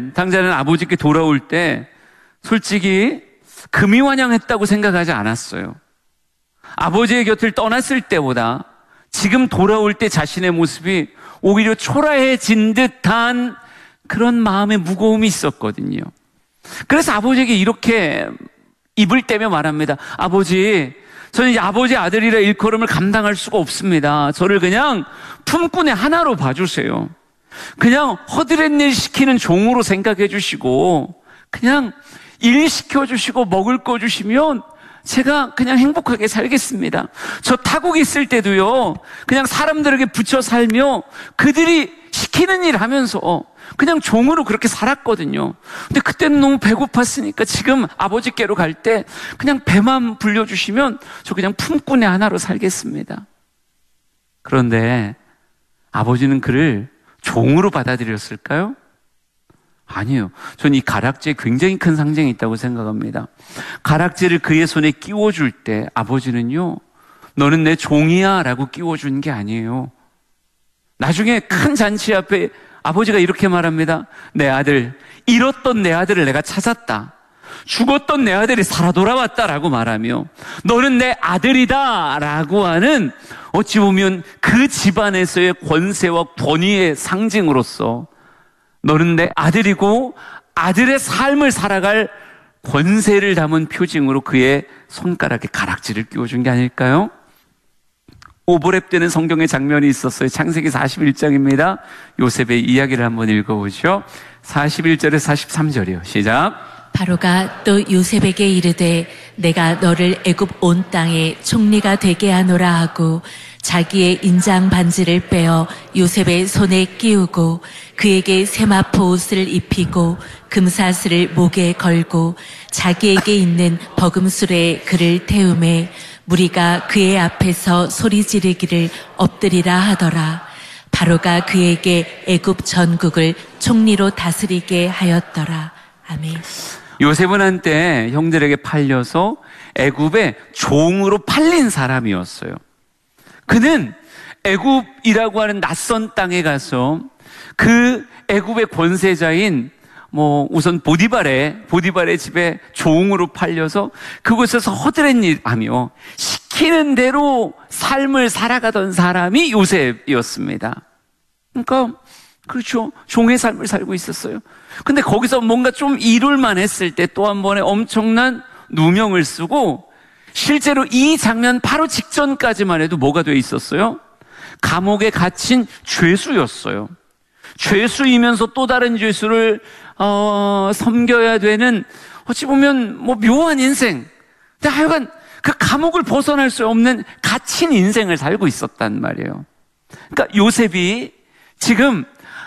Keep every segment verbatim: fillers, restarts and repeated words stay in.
당자는 아버지께 돌아올 때 솔직히 금이환영했다고 생각하지 않았어요. 아버지의 곁을 떠났을 때보다 지금 돌아올 때 자신의 모습이 오히려 초라해진 듯한 그런 마음의 무거움이 있었거든요. 그래서 아버지에게 이렇게 입을 떼며 말합니다. 아버지, 저는 이제 아버지 아들이라 일컬음을 감당할 수가 없습니다. 저를 그냥 품꾼의 하나로 봐주세요. 그냥 허드렛 일 시키는 종으로 생각해 주시고 그냥 일 시켜주시고 먹을 거 주시면 제가 그냥 행복하게 살겠습니다. 저 타국 있을 때도요, 그냥 사람들에게 붙여 살며 그들이 시키는 일 하면서 그냥 종으로 그렇게 살았거든요. 근데 그때는 너무 배고팠으니까 지금 아버지께로 갈 때 그냥 배만 불려주시면 저 그냥 품꾼의 하나로 살겠습니다. 그런데 아버지는 그를 종으로 받아들였을까요? 아니요. 저는 이 가락지에 굉장히 큰 상징이 있다고 생각합니다. 가락지를 그의 손에 끼워줄 때 아버지는요, 너는 내 종이야 라고 끼워준 게 아니에요. 나중에 큰 잔치 앞에 아버지가 이렇게 말합니다. 내 아들, 잃었던 내 아들을 내가 찾았다. 죽었던 내 아들이 살아 돌아왔다라고 말하며 너는 내 아들이다 라고 하는, 어찌 보면 그 집안에서의 권세와 권위의 상징으로서 너는 내 아들이고 아들의 삶을 살아갈 권세를 담은 표징으로 그의 손가락에 가락지를 끼워준 게 아닐까요? 오버랩되는 성경의 장면이 있었어요. 창세기 사십일 장입니다. 요셉의 이야기를 한번 읽어보죠. 사십일 절에서 사십삼 절이요. 시작. 바로가 또 요셉에게 이르되 내가 너를 애굽 온 땅에 총리가 되게 하노라 하고 자기의 인장 반지를 빼어 요셉의 손에 끼우고 그에게 세마포 옷을 입히고 금사슬을 목에 걸고 자기에게 있는 버금술에 그를 태우매 무리가 그의 앞에서 소리 지르기를 엎드리라 하더라. 바로가 그에게 애굽 전국을 총리로 다스리게 하였더라. 아멘. 요셉은 한때 형들에게 팔려서 애굽의 종으로 팔린 사람이었어요. 그는 애굽이라고 하는 낯선 땅에 가서 그 애굽의 권세자인 뭐 우선 보디발의 보디발의 집에 종으로 팔려서 그곳에서 허드렛 일 하며 시키는 대로 삶을 살아가던 사람이 요셉이었습니다. 그러니까 그렇죠. 종의 삶을 살고 있었어요. 근데 거기서 뭔가 좀 이룰만 했을 때 또 한 번의 엄청난 누명을 쓰고, 실제로 이 장면 바로 직전까지만 해도 뭐가 돼 있었어요? 감옥에 갇힌 죄수였어요. 죄수이면서 또 다른 죄수를 어, 섬겨야 되는, 어찌 보면 뭐 묘한 인생. 근데 하여간 그 감옥을 벗어날 수 없는 갇힌 인생을 살고 있었단 말이에요. 그러니까 요셉이 지금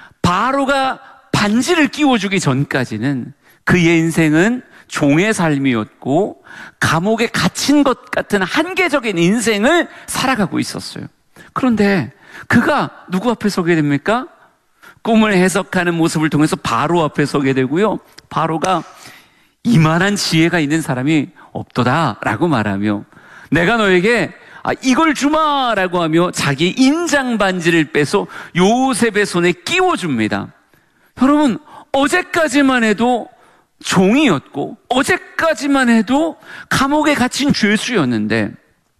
바로가 반지를 끼워주기 전까지는 그의 인생은 종의 삶이었고 감옥에 갇힌 것 같은 한계적인 인생을 살아가고 있었어요. 그런데 그가 누구 앞에 서게 됩니까? 꿈을 해석하는 모습을 통해서 바로 앞에 서게 되고요. 바로가 이만한 지혜가 있는 사람이 없도다 라고 말하며 내가 너에게 아, 이걸 주마 라고 하며 자기 인장 반지를 빼서 요셉의 손에 끼워줍니다. 여러분, 어제까지만 해도 종이었고 어제까지만 해도 감옥에 갇힌 죄수였는데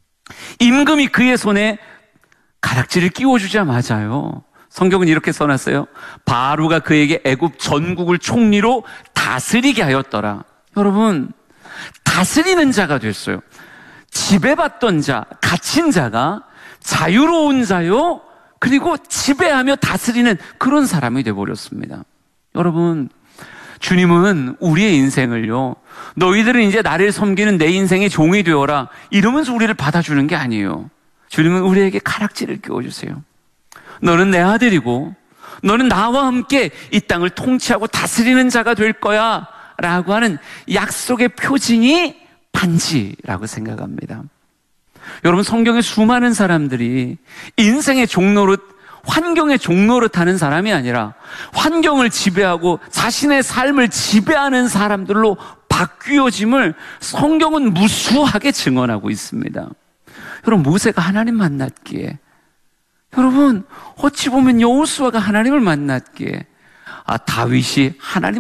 임금이 그의 손에 가락지를 끼워주자마자요, 성경은 이렇게 써놨어요. 바로가 그에게 애굽 전국을 총리로 다스리게 하였더라. 여러분, 다스리는 자가 됐어요. 지배받던 자, 갇힌 자가 자유로운 자요, 그리고 지배하며 다스리는 그런 사람이 되어버렸습니다. 여러분, 주님은 우리의 인생을요, 너희들은 이제 나를 섬기는 내 인생의 종이 되어라 이러면서 우리를 받아주는 게 아니에요. 주님은 우리에게 가락지를 끼워주세요. 너는 내 아들이고 너는 나와 함께 이 땅을 통치하고 다스리는 자가 될 거야 라고 하는 약속의 표징이 반지라고 생각합니다. 여러분, 성경의 수많은 사람들이 인생의 종노릇, 환경의 종노릇 하는 사람이 아니라 환경을 지배하고 자신의 삶을 지배하는 사람들로 바뀌어짐을 성경은 무수하게 증언하고 있습니다. 여러분, 모세가 하나님 만났기에, 여러분 어찌 보면 여호수아가 하나님을 만났기에, 아 다윗이 하나님